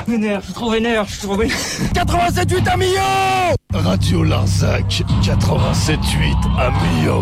Vénère, je suis trop vénère, je suis trop vénère. 87.8 à Millau. Radio Larzac, 87.8 à Millau.